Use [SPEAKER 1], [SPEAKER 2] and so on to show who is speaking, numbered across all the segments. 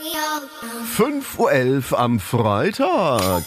[SPEAKER 1] 5:11 Uhr am Freitag.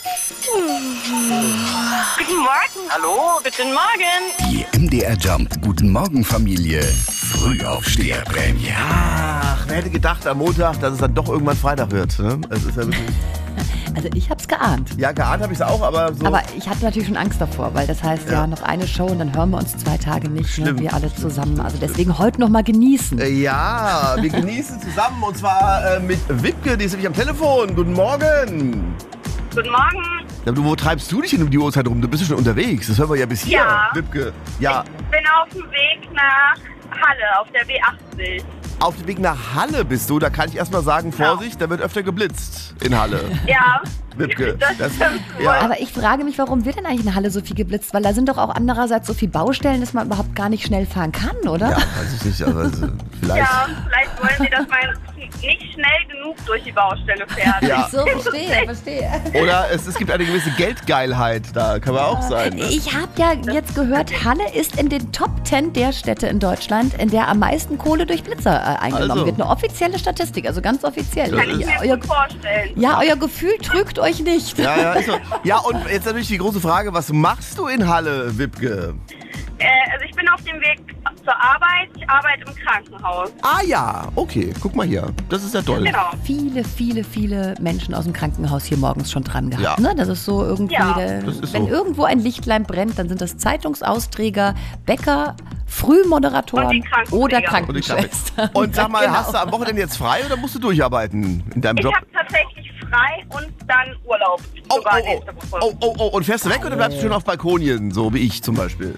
[SPEAKER 2] Guten Morgen. Hallo, guten Morgen.
[SPEAKER 3] Die MDR Jump Guten Morgen Familie Frühaufsteherprämie.
[SPEAKER 1] Ach, wer hätte gedacht am Montag, dass es dann doch irgendwann Freitag wird. Ne? Es ist ja wirklich.
[SPEAKER 4] Also ich hab's geahnt.
[SPEAKER 1] Ja, geahnt habe ich es auch, aber so.
[SPEAKER 4] Aber ich hatte natürlich schon Angst davor, weil das heißt ja noch eine Show und dann hören wir uns 2 Tage nicht, ne, wir alle zusammen. Also deswegen heute noch mal genießen.
[SPEAKER 1] Ja, wir genießen zusammen und zwar mit Wipke, die ist nämlich am Telefon. Guten Morgen.
[SPEAKER 2] Guten Morgen.
[SPEAKER 1] Ja, wo treibst du dich denn um die Uhrzeit rum? Du bist ja schon unterwegs, das hören wir ja bis hier.
[SPEAKER 2] Ja.
[SPEAKER 1] Wipke. Ja,
[SPEAKER 2] Ich bin auf dem Weg nach Halle auf der B80.
[SPEAKER 1] auf dem Weg nach Halle bist du. Da kann ich erstmal sagen, Vorsicht, da wird öfter geblitzt in Halle.
[SPEAKER 2] Ja.
[SPEAKER 1] Wipke.
[SPEAKER 2] Das stimmt wohl.
[SPEAKER 1] ja.
[SPEAKER 4] Aber ich frage mich, warum wird denn eigentlich in Halle so viel geblitzt? Weil da sind doch auch andererseits so viele Baustellen, dass man überhaupt gar nicht schnell fahren kann, oder?
[SPEAKER 1] Ja, weiß ich nicht, aber vielleicht.
[SPEAKER 2] Ja, vielleicht wollen sie, dass man nicht schnell genug durch die Baustelle fährt.
[SPEAKER 1] Ja.
[SPEAKER 4] So, verstehe.
[SPEAKER 1] Oder es gibt eine gewisse Geldgeilheit, da kann man auch sein. Ne?
[SPEAKER 4] Ich habe ja jetzt gehört, Halle ist in den Top 10 der Städte in Deutschland, in der am meisten Kohle durch Blitzer eingenommen
[SPEAKER 1] Also.
[SPEAKER 4] wird. Eine offizielle Statistik, also ganz offiziell.
[SPEAKER 1] Das
[SPEAKER 2] Kann ich mir gut vorstellen.
[SPEAKER 4] Ja, euer Gefühl trügt euch nicht.
[SPEAKER 1] Ja, ist so. Ja, und jetzt natürlich die große Frage, was machst du in Halle, Wipke?
[SPEAKER 2] Also ich bin auf dem Weg zur Arbeit. Ich arbeite im Krankenhaus.
[SPEAKER 1] Ah ja, okay, guck mal hier. Das ist ja toll.
[SPEAKER 2] Genau.
[SPEAKER 4] Viele Menschen aus dem Krankenhaus hier morgens schon dran gehabt.
[SPEAKER 1] Ja.
[SPEAKER 4] Ne? Das ist so irgendwie,
[SPEAKER 2] Ja.
[SPEAKER 1] Das ist
[SPEAKER 4] wenn
[SPEAKER 1] so.
[SPEAKER 4] irgendwo ein Lichtlein brennt, dann sind das Zeitungsausträger, Bäcker, Frühmoderatoren
[SPEAKER 2] Und die Krankenpfleger.
[SPEAKER 4] oder
[SPEAKER 1] Und, ich
[SPEAKER 4] Krankenschwestern.
[SPEAKER 1] und sag mal,
[SPEAKER 4] Genau.
[SPEAKER 1] hast du am Wochenende jetzt frei oder musst du durcharbeiten in deinem
[SPEAKER 2] Ich
[SPEAKER 1] Job?
[SPEAKER 2] habe tatsächlich frei und dann Urlaub. Sogar nächste Woche.
[SPEAKER 1] Und fährst du weg oder bleibst du schon auf Balkonien, so wie ich zum Beispiel?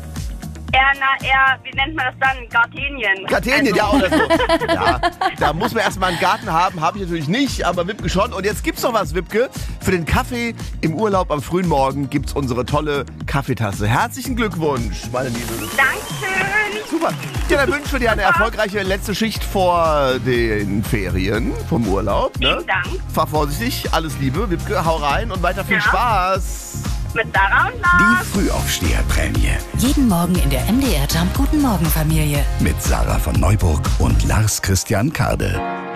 [SPEAKER 2] Wie nennt man das dann? Gartenien.
[SPEAKER 1] Gartenien, ja,
[SPEAKER 2] Also,
[SPEAKER 1] oder so. Ja, da muss man erstmal einen Garten haben, habe ich natürlich nicht, aber Wipke schon. Und jetzt gibt's noch was, Wipke. Für den Kaffee im Urlaub am frühen Morgen gibt's unsere tolle Kaffeetasse. Herzlichen Glückwunsch, meine Liebe.
[SPEAKER 2] Dankeschön.
[SPEAKER 1] Super. Ja, dann wünschen wir dir eine erfolgreiche letzte Schicht vor den Ferien, vom Urlaub. Ne?
[SPEAKER 2] Vielen Dank.
[SPEAKER 1] Fahr vorsichtig, alles Liebe, Wipke, hau rein und weiter viel
[SPEAKER 2] Ja.
[SPEAKER 1] Spaß.
[SPEAKER 2] Mit Sarah und Lars.
[SPEAKER 3] Die Frühaufsteherprämie
[SPEAKER 5] Jeden Morgen in der MDR Jump Guten Morgen Familie.
[SPEAKER 3] mit Sarah von Neuburg und Lars Christian Karde.